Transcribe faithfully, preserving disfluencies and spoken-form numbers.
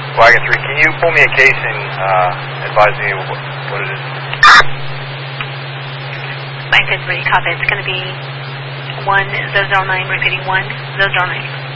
Wagon three, can you pull me a case and uh, advise me what, what it is? Wagon three, copy. It's going to be one zero zero nine, repeating one zero zero nine.